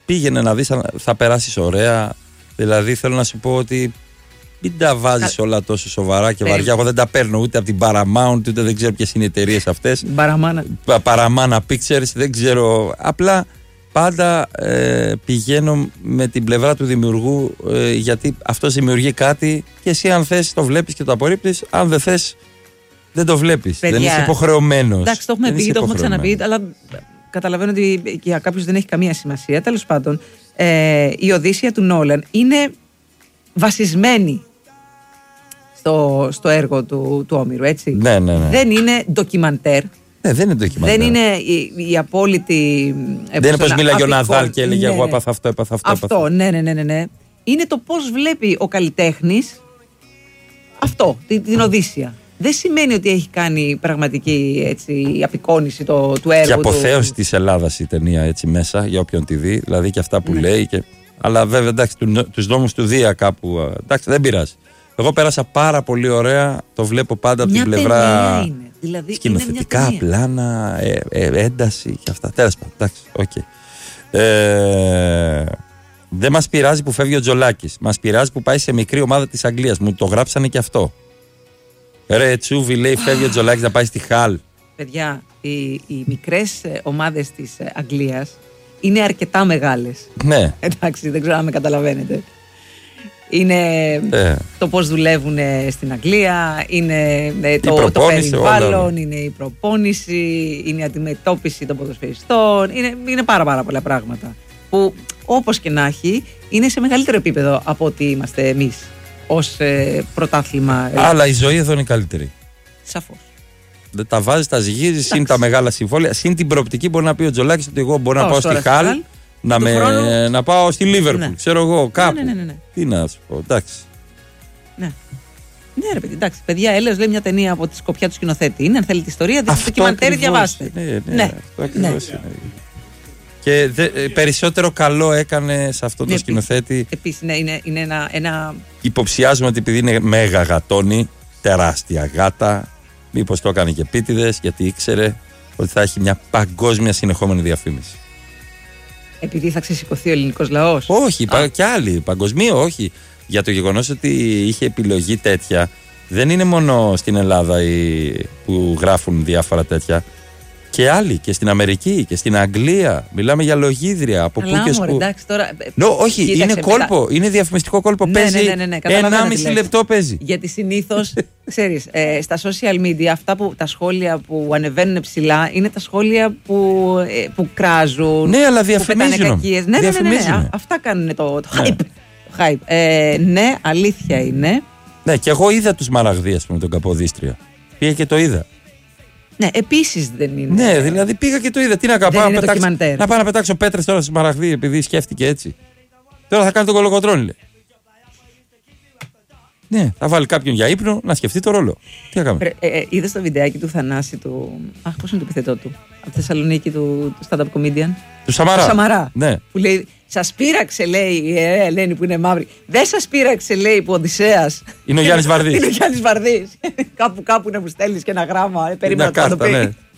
πήγαινε να δεις, θα περάσεις ωραία. Δηλαδή θέλω να σου πω ότι μην τα βάζεις όλα τόσο σοβαρά και βαριά. Εγώ δεν τα παίρνω ούτε από την Paramount, ούτε δεν ξέρω ποιες είναι οι εταιρείες αυτές. Paramount Pictures, δεν ξέρω. Απλά πάντα πηγαίνω με την πλευρά του δημιουργού, γιατί αυτός δημιουργεί κάτι και εσύ αν θες το βλέπεις και το απορρίπτεις. Αν δεν θες δεν το βλέπεις. Παιδιά, δεν είσαι υποχρεωμένος. Εντάξει, το έχουμε πει, το έχουμε ξαναπεί, αλλά καταλαβαίνω ότι για κάποιους δεν έχει καμία σημασία. Τέλος πάντων, η Οδύσσεια του Νόλαν είναι βασισμένη στο έργο του Όμηρου, έτσι. Ναι. Δεν είναι ντοκιμαντέρ. Δεν είναι ντοκιμαντέρ. Δεν είναι η απόλυτη. Δεν είναι πως μίλαγε ο Ναδάλ και έλεγε εγώ έπαθα αυτό, έπαθα αυτό. Αυτό, ναι. Είναι το πώς βλέπει ο καλλιτέχνης αυτό, την Οδύσσεια. Δεν σημαίνει ότι έχει κάνει πραγματική έτσι, απεικόνιση του έργου. Και αποθέωση της Ελλάδας η ταινία έτσι μέσα, για όποιον τη δει, δηλαδή και αυτά που λέει. Αλλά βέβαια εντάξει, τους νόμους του Δία κάπου. Εντάξει, δεν πειράζει. Εγώ πέρασα πάρα πολύ ωραία, το βλέπω πάντα από την πλευρά. Δηλαδή, σκηνοθετικά, πλάνα, ένταση και αυτά. Τέλος πάντων, εντάξει, οκ. Δεν μας πειράζει που φεύγει ο Τζολάκης. Μας πειράζει που πάει σε μικρή ομάδα της Αγγλίας. Μου το γράψανε και αυτό. Ρε Τσούβι, λέει, φεύγει ο Τζολάκης να πάει στη Χαλ. Παιδιά, οι μικρές ομάδες της Αγγλίας είναι αρκετά μεγάλες. Ναι. Εντάξει, δεν ξέρω αν με καταλαβαίνετε. Είναι το πώς δουλεύουν στην Αγγλία, είναι το περιβάλλον, είναι η προπόνηση, είναι η αντιμετώπιση των ποδοσφαιριστών, είναι πάρα πολλά πράγματα που όπως και να έχει είναι σε μεγαλύτερο επίπεδο από ότι είμαστε εμείς ως πρωτάθλημα. Αλλά η ζωή εδώ είναι καλύτερη. Σαφώς. Δεν τα βάζεις, τα ζυγίζεις, συν τα μεγάλα συμβόλαια, συν την προοπτική μπορεί να πει ο Τζολάκης ότι εγώ μπορώ να πάω στη Χαλ, να πάω στη Λίβερπουλ, ξέρω εγώ, κάπου. Ναι. Τι να σου πω, εντάξει. Ναι, ρε παιδί, εντάξει. Παιδιά, Έλεος λέει μια ταινία από τη σκοπιά του σκηνοθέτη. Είναι, αν θέλετε ιστορία, δείτε το ντοκιμαντέρ, διαβάστε. Ναι. Και περισσότερο καλό έκανε σε αυτό το σκηνοθέτη. Επίσης, είναι ένα. Υποψιάζουμε ότι επειδή είναι μέγα γατόνι, τεράστια γάτα, μήπως το έκανε και επίτηδες, γιατί ήξερε ότι θα έχει μια παγκόσμια συνεχόμενη διαφήμιση. Επειδή θα ξεσηκωθεί ο ελληνικός λαός. Όχι, και άλλοι. Παγκοσμίω, όχι. Για το γεγονός ότι είχε επιλογή τέτοια, δεν είναι μόνο στην Ελλάδα που γράφουν διάφορα τέτοια. Και άλλοι, και στην Αμερική και στην Αγγλία. Μιλάμε για λογίδρια. Από πού και σπου. Εντάξει, τώρα. Όχι, κοίταξε, είναι κόλπο. Είναι διαφημιστικό κόλπο. Παίζει 1,5 λεπτό παίζει. Γιατί συνήθως, ξέρεις, στα social media τα σχόλια που ανεβαίνουν ψηλά είναι τα σχόλια που κράζουν. Ναι, αλλά διαφημίζουν. Ναι. Αυτά κάνουν το hype. Ναι, αλήθεια είναι. Ναι, και εγώ είδα τους Μαραγδί, με τον Καποδίστρια. Πήγα και το είδα. Ναι, επίσης δεν είναι. Ναι, δηλαδή πήγα και το είδα. Τι να κάνω, να πάω να πετάξω πέτρες τώρα στη Μαραγδί, επειδή σκέφτηκε έτσι. Τώρα θα κάνει τον Κολοκοτρώνη, λέει. Ναι, θα βάλει κάποιον για ύπνο να σκεφτεί το ρόλο. Τι θα κάνουμε. Είδες το βιντεάκι του Θανάση του. Αχ, πώς είναι το επιθετό του. Από τη Θεσσαλονίκη του stand-up comedian. Του Σαμαρά. Του Σαμαρά. Ναι. Που λέει, σας πείραξε, λέει η Ελένη που είναι μαύρη. Δεν σας πείραξε, λέει, που ο Οδυσσέας είναι ο Γιάννης Βαρδής. Είναι ο Γιάννης Βαρδής. Κάπου να μου στέλνεις και ένα γράμμα. Περίμενα να το πει.